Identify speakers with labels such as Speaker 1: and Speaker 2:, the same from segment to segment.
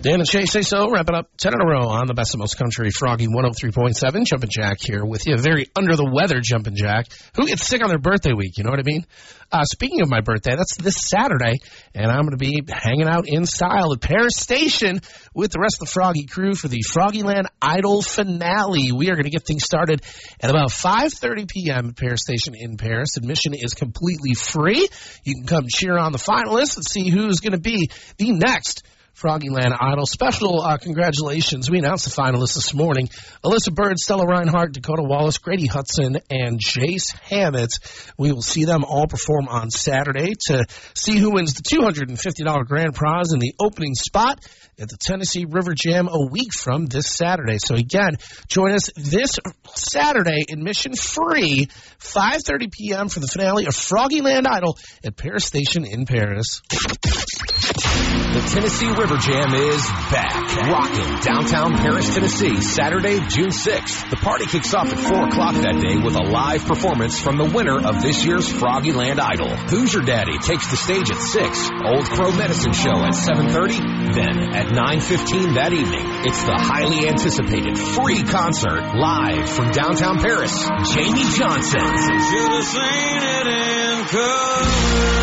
Speaker 1: Dan and Shay Say So, wrapping up 10 in a row on the best of most country. Froggy 103.7, Jumpin' Jack here with you. Very under the weather Jumpin' Jack. Who gets sick on their birthday week, you know what I mean? Speaking of my birthday, that's this Saturday, and I'm going to be hanging out in style at Paris Station with the rest of the Froggy crew for the Froggyland Idol finale. We are going to get things started at about 5:30 p.m. at Paris Station in Paris. Admission is completely free. You can come cheer on the finalists and see who's going to be the next Froggyland Idol. Special congratulations. We announced the finalists this morning. Alyssa Bird, Stella Reinhardt, Dakota Wallace, Grady Hudson, and Jace Hammett. We will see them all perform on Saturday to see who wins the $250 grand prize in the opening spot at the Tennessee River Jam a week from this Saturday. So again, join us this Saturday, admission free, 5:30 p.m. for the finale of Froggyland Idol at Paris Station in Paris.
Speaker 2: The Tennessee River Jam is back. Rocking downtown Paris, Tennessee, Saturday, June 6th. The party kicks off at 4 o'clock that day with a live performance from the winner of this year's Froggyland Idol. Who's Your Daddy takes the stage at 6. Old Crow Medicine Show at 7:30. Then at 9:15 that evening, it's the highly anticipated free concert live from downtown Paris. Jamie Johnson.
Speaker 3: Should have seen it in color.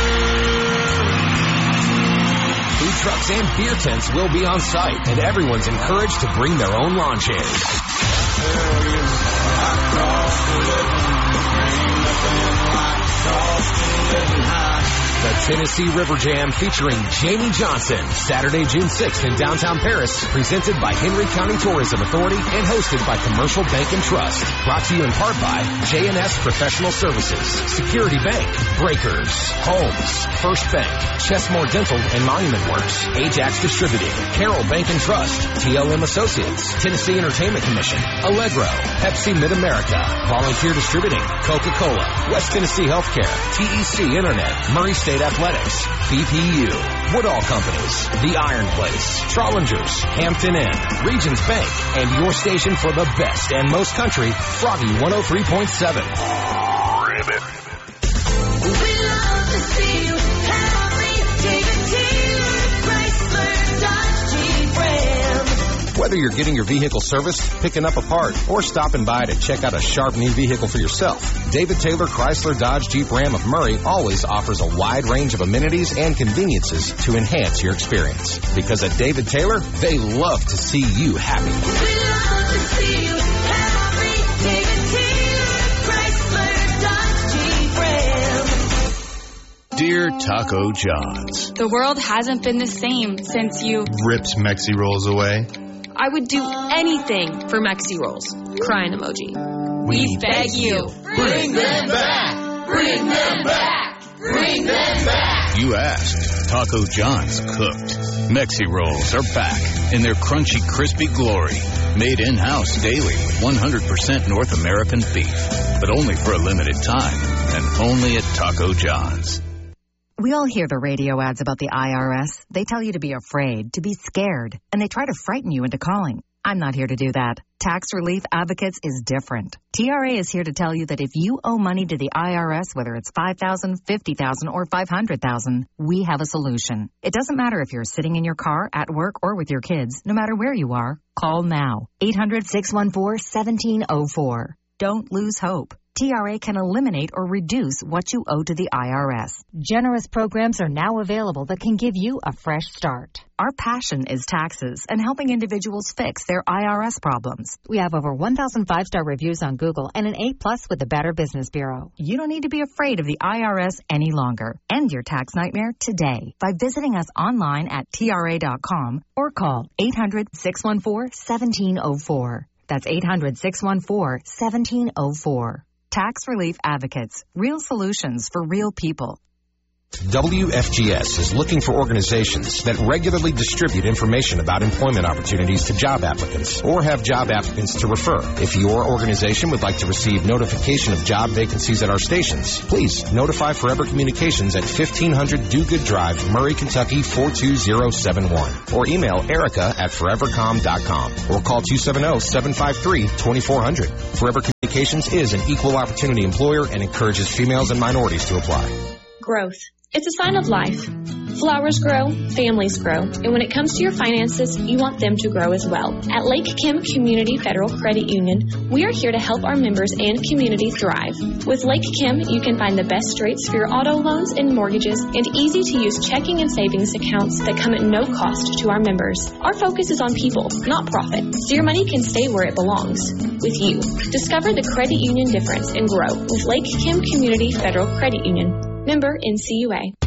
Speaker 2: Food trucks and beer tents will be on site, and everyone's encouraged to bring their own lawn chairs. The Tennessee River Jam featuring Jamie Johnson, Saturday, June 6th in downtown Paris, presented by Henry County Tourism Authority and hosted by Commercial Bank and Trust. Brought to you in part by J&S Professional Services, Security Bank, Breakers, Holmes, First Bank, Chessmore Dental and Monument Works, Ajax Distributing, Carroll Bank and Trust, TLM Associates, Tennessee Entertainment Commission, Allegro, Pepsi Mid-America, Volunteer Distributing, Coca-Cola, West Tennessee Healthcare, TEC Internet, Murray State Athletics, BPU, Woodall Companies, The Iron Place, Trollingers, Hampton Inn, Regions Bank, and your station for the best and most country, Froggy 103.7.
Speaker 4: Ribbit.
Speaker 5: We love to see you happy. David Taylor, Chrysler, Dodge, Jeep, Ram.
Speaker 2: Whether you're getting your vehicle serviced, picking up a part, or stopping by to check out a sharp new vehicle for yourself, David Taylor Chrysler Dodge Jeep Ram of Murray always offers a wide range of amenities and conveniences to enhance your experience. Because at David Taylor, they love to see you happy.
Speaker 5: We love to see you happy. David Taylor, Chrysler, Dodge, Jeep, Ram.
Speaker 6: Dear Taco John's,
Speaker 7: The world hasn't been the same since you
Speaker 6: ripped Mexi Rolls away.
Speaker 7: I would do anything for Mexi Rolls. Crying emoji. We beg you.
Speaker 5: Bring them back. Bring them back. Bring them back.
Speaker 6: You asked. Taco John's cooked. Mexi Rolls are back in their crunchy, crispy glory. Made in-house daily with 100% North American beef. But only for a limited time. And only at Taco John's.
Speaker 8: We all hear the radio ads about the IRS. They tell you to be afraid, to be scared, and they try to frighten you into calling. I'm not here to do that. Tax Relief Advocates is different. TRA is here to tell you that if you owe money to the IRS, whether it's $5,000, $50,000, or $500,000, we have a solution. It doesn't matter if you're sitting in your car, at work, or with your kids. No matter where you are, call now. 800-614-1704. Don't lose hope. TRA can eliminate or reduce what you owe to the IRS. Generous programs are now available that can give you a fresh start. Our passion is taxes and helping individuals fix their IRS problems. We have over 1,000 5-star reviews on Google and an A+ with the Better Business Bureau. You don't need to be afraid of the IRS any longer. End your tax nightmare today by visiting us online at TRA.com or call 800-614-1704. That's 800-614-1704. Tax Relief Advocates. Real solutions for real people.
Speaker 2: WFGS is looking for organizations that regularly distribute information about employment opportunities to job applicants or have job applicants to refer. If your organization would like to receive notification of job vacancies at our stations, please notify Forever Communications at 1500 Do Good Drive, Murray, Kentucky 42071, or email Erica at forevercom.com or call 270-753-2400. Forever Communications is an equal opportunity employer and encourages females and minorities to apply.
Speaker 9: Growth. It's a sign of life.
Speaker 7: Flowers grow, families grow, and when it comes to your finances, you want them to grow as well. At Lake Kim Community Federal Credit Union, we are here to help our members and community thrive. With Lake Kim, you can find the best rates for your auto loans and mortgages and easy-to-use checking and savings accounts that come at no cost to our members. Our focus is on people, not profit, so your money can stay where it belongs, with you. Discover the credit union difference and grow with Lake Kim Community Federal Credit Union. Member NCUA.